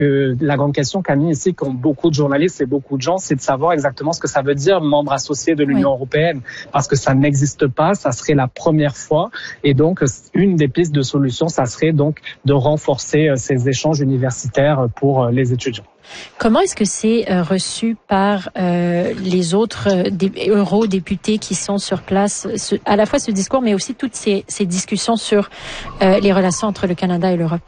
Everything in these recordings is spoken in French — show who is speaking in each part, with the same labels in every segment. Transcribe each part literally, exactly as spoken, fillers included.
Speaker 1: que la grande question, Camille, ici, qu'ont beaucoup de journalistes et beaucoup de gens, c'est de savoir exactement ce que ça veut dire membre associé de l'Union oui. européenne, parce que ça n'existe pas, ça serait la première fois, et donc une des pistes de solution, ça serait donc de renforcer ces échanges universitaires pour les étudiants.
Speaker 2: Comment est-ce que c'est euh, reçu par euh, les autres euh, dé- eurodéputés qui sont sur place, ce, à la fois ce discours, mais aussi toutes ces, ces discussions sur euh, les relations entre le Canada et l'Europe?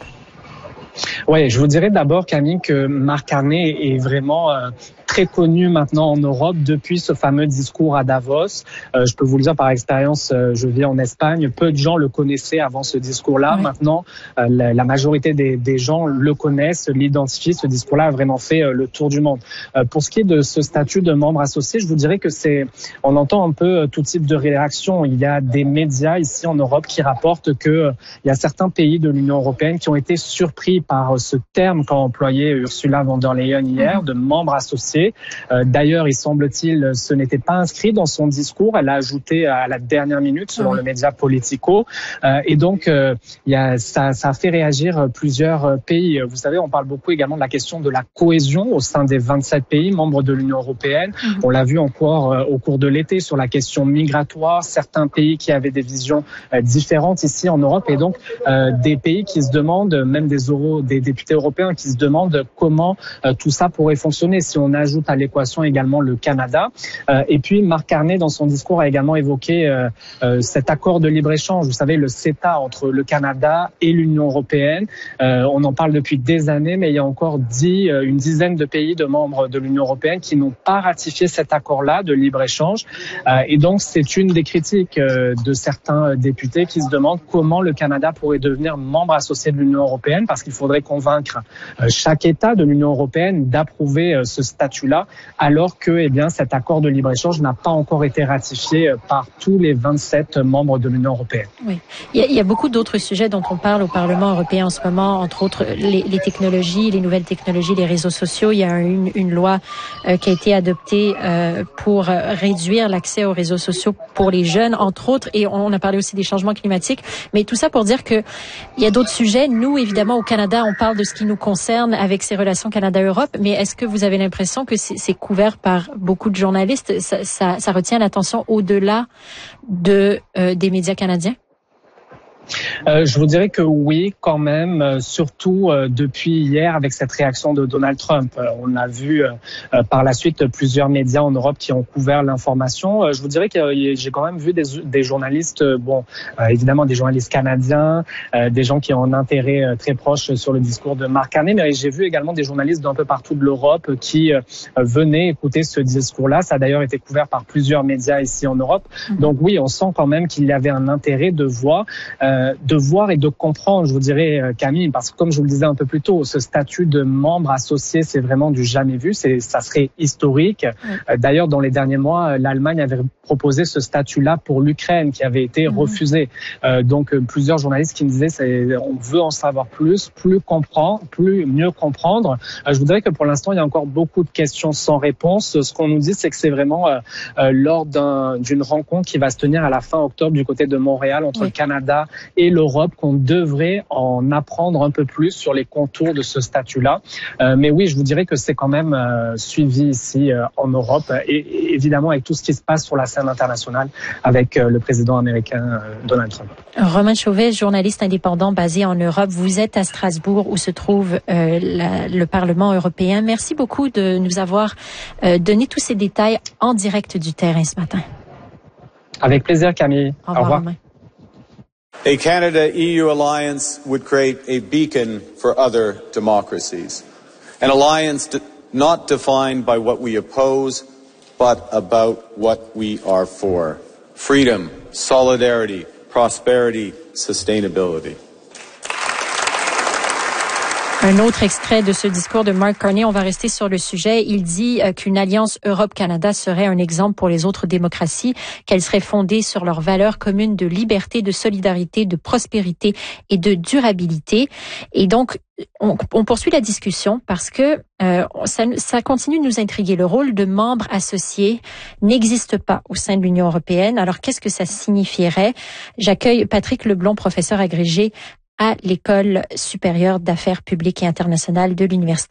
Speaker 1: Oui, je vous dirais d'abord, Camille, que Mark Carney est vraiment euh, très connu maintenant en Europe depuis ce fameux discours à Davos. Euh, je peux vous le dire par expérience, euh, je vis en Espagne. Peu de gens le connaissaient avant ce discours-là. Oui. Maintenant, euh, la, la majorité des, des gens le connaissent, l'identifient. Ce discours-là a vraiment fait euh, le tour du monde. Euh, pour ce qui est de ce statut de membre associé, je vous dirais que c'est, on entend un peu euh, tout type de réaction. Il y a des médias ici en Europe qui rapportent que euh, il y a certains pays de l'Union européenne qui ont été surpris par ce terme qu'a employé Ursula von der Leyen hier, de membre associé. Euh, d'ailleurs, il semble-t-il, ce n'était pas inscrit dans son discours. Elle a ajouté à la dernière minute, selon oui. le média Politico. Euh, et donc, euh, il y a, ça, ça a fait réagir plusieurs pays. Vous savez, on parle beaucoup également de la question de la cohésion au sein des vingt-sept pays membres de l'Union européenne. Mm-hmm. On l'a vu encore euh, au cours de l'été sur la question migratoire. Certains pays qui avaient des visions euh, différentes ici en Europe, et donc euh, des pays qui se demandent, même des euros, des députés européens qui se demandent comment euh, tout ça pourrait fonctionner si on ajoute à l'équation également le Canada. Euh, et puis Mark Carney, dans son discours, a également évoqué euh, euh, cet accord de libre-échange, vous savez, le CETA entre le Canada et l'Union européenne. Euh, on en parle depuis des années, mais il y a encore dix, euh, une dizaine de pays de membres de l'Union européenne qui n'ont pas ratifié cet accord-là de libre-échange. Euh, et donc, c'est une des critiques euh, de certains députés qui se demandent comment le Canada pourrait devenir membre associé de l'Union européenne, parce qu'il faudrait convaincre euh, chaque État de l'Union européenne d'approuver euh, ce statut-là, alors que eh bien, cet accord de libre-échange n'a pas encore été ratifié euh, par tous les vingt-sept membres de l'Union européenne.
Speaker 2: Oui, il y a, il y a beaucoup d'autres sujets dont on parle au Parlement européen en ce moment, entre autres les, les technologies, les nouvelles technologies, les réseaux sociaux. Il y a une, une loi euh, qui a été adoptée euh, pour réduire l'accès aux réseaux sociaux pour les jeunes, entre autres, et on a parlé aussi des changements climatiques, mais tout ça pour dire que il y a d'autres sujets. Nous, évidemment, au Canada, on parle de ce qui nous concerne avec ces relations Canada-Europe, mais est-ce que vous avez l'impression que c'est, c'est couvert par beaucoup de journalistes? Ça, ça, ça retient l'attention au-delà de euh, des médias canadiens?
Speaker 1: Euh, je vous dirais que oui, quand même, euh, surtout euh, depuis hier avec cette réaction de Donald Trump. Euh, on a vu euh, euh, par la suite plusieurs médias en Europe qui ont couvert l'information. Euh, je vous dirais que euh, j'ai quand même vu des, des journalistes, euh, bon, euh, évidemment des journalistes canadiens, euh, des gens qui ont un intérêt euh, très proche sur le discours de Mark Carney, mais j'ai vu également des journalistes d'un peu partout de l'Europe qui euh, venaient écouter ce discours-là. Ça a d'ailleurs été couvert par plusieurs médias ici en Europe. Mm-hmm. Donc oui, on sent quand même qu'il y avait un intérêt de voir euh, de voir et de comprendre, je vous dirais, Camille, parce que comme je vous le disais un peu plus tôt, ce statut de membre associé, c'est vraiment du jamais vu, c'est, ça serait historique. Oui. D'ailleurs, dans les derniers mois, l'Allemagne avait proposé ce statut-là pour l'Ukraine, qui avait été mmh. refusé. Euh, donc, plusieurs journalistes qui me disaient, c'est, on veut en savoir plus, plus comprendre, plus mieux comprendre. Euh, je vous dirais que pour l'instant, il y a encore beaucoup de questions sans réponse. Ce qu'on nous dit, c'est que c'est vraiment euh, euh, lors d'un, d'une rencontre qui va se tenir à la fin octobre du côté de Montréal entre oui. le Canada et l'Europe qu'on devrait en apprendre un peu plus sur les contours de ce statut-là. Euh, mais oui, je vous dirais que c'est quand même euh, suivi ici euh, en Europe et, et évidemment avec tout ce qui se passe sur la scène internationale avec euh, le président américain euh, Donald Trump.
Speaker 2: Romain Chauvet, journaliste indépendant basé en Europe. Vous êtes à Strasbourg où se trouve euh, la, le Parlement européen. Merci beaucoup de nous avoir euh, donné tous ces détails en direct du terrain ce matin.
Speaker 1: Avec plaisir, Camille.
Speaker 2: Au revoir. Au revoir. Romain.
Speaker 3: A Canada-E U alliance would create a beacon for other democracies. An alliance de- not defined by what we oppose, but about what we are for. Freedom, solidarity, prosperity, sustainability.
Speaker 2: Un autre extrait de ce discours de Mark Carney, on va rester sur le sujet. Il dit qu'une alliance Europe-Canada serait un exemple pour les autres démocraties, qu'elle serait fondée sur leurs valeurs communes de liberté, de solidarité, de prospérité et de durabilité. Et donc, on, on poursuit la discussion parce que euh, ça, ça continue de nous intriguer. Le rôle de membre associé n'existe pas au sein de l'Union européenne. Alors, qu'est-ce que ça signifierait? J'accueille Patrick Leblond, professeur agrégé à l'École supérieure d'affaires publiques et internationales de l'Université